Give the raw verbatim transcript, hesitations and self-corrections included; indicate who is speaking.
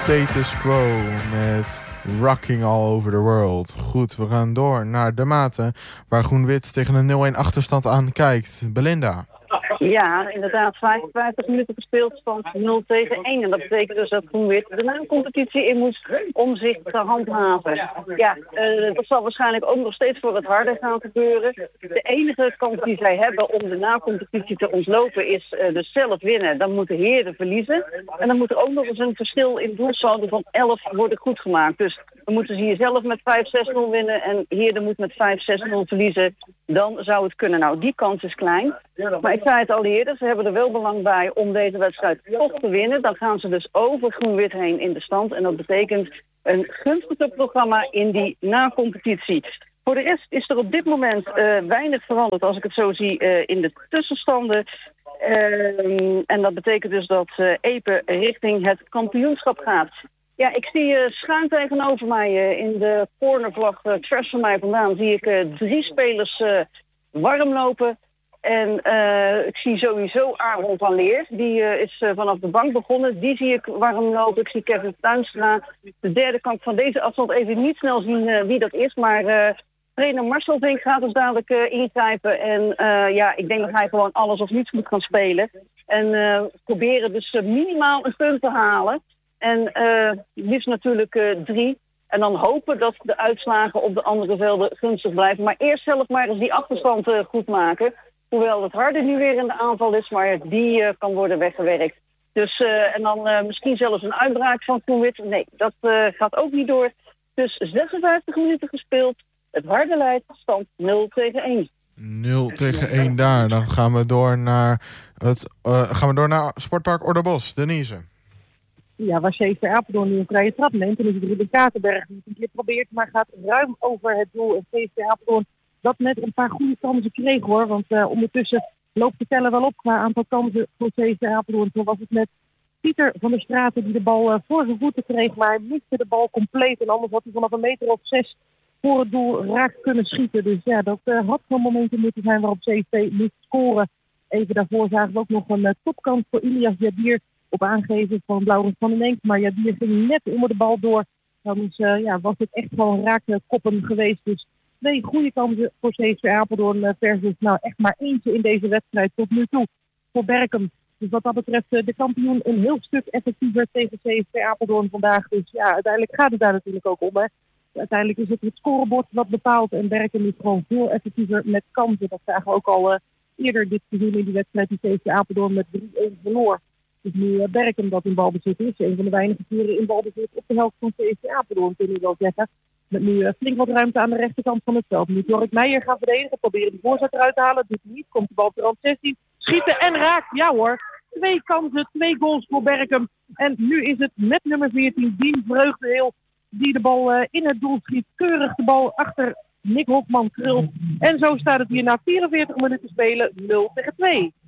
Speaker 1: Status Quo met Rocking All Over The World. Goed, we gaan door naar De Maten, waar Groen-Wit tegen een nul-een achterstand aan kijkt. Belinda.
Speaker 2: Ja, inderdaad, vijfenvijftig minuten gespeeld, stand nul tegen één. En dat betekent dus dat Groen-Wit de na-competitie in moet om zich te handhaven. Ja, uh, dat zal waarschijnlijk ook nog steeds voor het harde gaan gebeuren. De enige kans die zij hebben om de na-competitie te ontlopen is uh, dus zelf winnen. Dan moeten Heerden verliezen. En dan moet er ook nog eens een verschil in doelsaldo van elf worden goedgemaakt. Dus dan moeten ze hier zelf met vijf zes nul winnen en Heerden moet met vijf zes nul verliezen. Dan zou het kunnen. Nou, die kans is klein. Maar ik zei het al eerder, ze hebben er wel belang bij om deze wedstrijd toch te winnen. Dan gaan ze dus over Groen-Wit heen in de stand. En dat betekent een gunstiger programma in die na-competitie. Voor de rest is er op dit moment uh, weinig veranderd als ik het zo zie uh, in de tussenstanden. Uh, en dat betekent dus dat uh, Epe richting het kampioenschap gaat. Ja, ik zie uh, schuin tegenover mij uh, in de cornervlag, uh, vers van mij vandaan, zie ik uh, drie spelers uh, warm lopen. En uh, ik zie sowieso Aaron van Leer, die uh, is uh, vanaf de bank begonnen. Die zie ik warm lopen. Ik zie Kevin Tuinstra. De derde kan ik van deze afstand even niet snel zien uh, wie dat is. Maar uh, trainer Marcel Vink gaat dus dadelijk uh, ingrijpen. En uh, ja, ik denk dat hij gewoon alles of niets moet gaan spelen. En uh, proberen dus uh, minimaal een punt te halen. En uh, liefst natuurlijk uh, drie. En dan hopen dat de uitslagen op de andere velden gunstig blijven. Maar eerst zelf maar eens die achterstand uh, goed maken. Hoewel het harde nu weer in de aanval is, maar die uh, kan worden weggewerkt. Dus uh, en dan uh, misschien zelfs een uitbraak van Groen-Wit. Nee, dat uh, gaat ook niet door. Dus zesenvijftig minuten gespeeld. Het harde leidt, stand nul tegen één.
Speaker 1: nul tegen één daar. Dan gaan we door naar het uh, gaan we door naar Sportpark Orderbos. Denise.
Speaker 3: Ja, waar C V Apeldoorn nu een vrije trap neemt. En is het Ruben Katenberg die het een keer probeert, maar gaat ruim over het doel. En C V Apeldoorn dat net een paar goede kansen kreeg hoor. Want uh, ondertussen loopt de teller wel op qua aantal kansen voor C V Apeldoorn. Zo was het met Pieter van der Straten die de bal uh, voor zijn voeten kreeg. Maar hij miste de bal compleet. En anders had hij vanaf een meter of zes voor het doel raak kunnen schieten. Dus ja, dat uh, had van momenten moeten zijn waarop C V moest scoren. Even daarvoor zagen we ook nog een uh, topkans voor Ilias Jabir op aangeven van Laurens van den Enk. Maar Jabir ging net onder de bal door. Dan uh, ja, was het echt wel een raak koppen geweest. Dus twee goede kansen voor C V Apeldoorn versus nou echt maar eentje in deze wedstrijd tot nu toe voor Berkem. Dus wat dat betreft de kampioen een heel stuk effectiever tegen C V Apeldoorn vandaag. Dus ja, uiteindelijk gaat het daar natuurlijk ook om. Hè. Uiteindelijk is het het scorebord wat bepaalt en Berkem is gewoon veel effectiever met kansen. Dat zagen we ook al uh, eerder dit seizoen in die wedstrijd die C V Apeldoorn met drie-een verloor. Dus nu uh, Berkem dat in balbezit is. Een van de weinige keren in balbezit op de helft van C V Apeldoorn kunnen we wel zeggen. Met nu uh, flink wat ruimte aan de rechterkant van het veld. Nu Jorrit Meijer gaan verdedigen, proberen de voorzet eruit te halen. Doet niet, komt de bal op de rand zestien. Schieten en raakt, ja hoor. Twee kansen, twee goals voor Berkem. En nu is het met nummer veertien, Dien Vreugdeheel, die de bal uh, in het doel schiet. Keurig de bal achter Nick Hofman Krul. En zo staat het hier na vierenveertig minuten spelen nul tegen twee.